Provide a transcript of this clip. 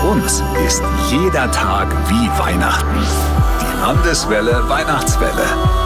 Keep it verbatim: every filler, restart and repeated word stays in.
uns ist jeder Tag wie Weihnachten. Die Landeswelle Weihnachtswelle.